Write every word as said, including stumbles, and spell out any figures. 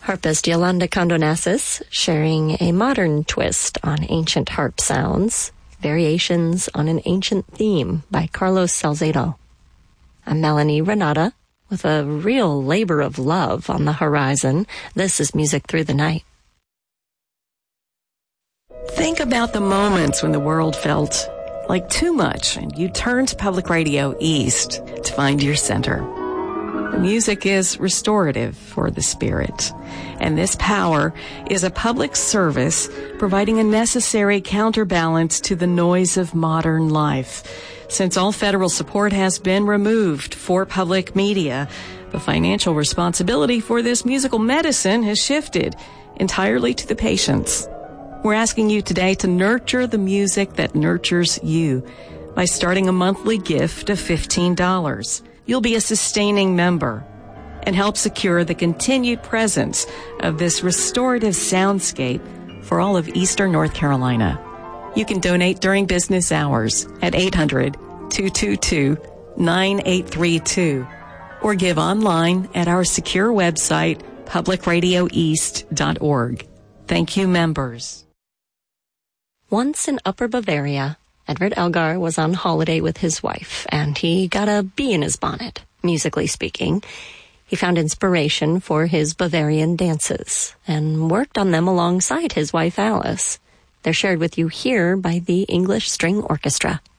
Harpist Yolanda Condonassis sharing a modern twist on ancient harp sounds, Variations on an Ancient Theme by Carlos Salcedo. I'm Melanie Renata with a real labor of love on the horizon. This is Music Through the Night. Think about the moments when the world felt like too much and you turned to Public Radio East to find your center. The music is restorative for the spirit, and this power is a public service providing a necessary counterbalance to the noise of modern life. Since all federal support has been removed for public media, the financial responsibility for this musical medicine has shifted entirely to the patients. We're asking you today to nurture the music that nurtures you by starting a monthly gift of fifteen dollars. You'll be a sustaining member and help secure the continued presence of this restorative soundscape for all of Eastern North Carolina. You can donate during business hours at eight hundred, two two two, nine eight three two or give online at our secure website, public radio east dot org. Thank you, members. Once in Upper Bavaria, Edward Elgar was on holiday with his wife, and he got a bee in his bonnet, musically speaking. He found inspiration for his Bavarian dances and worked on them alongside his wife Alice. They're shared with you here by the English String Orchestra.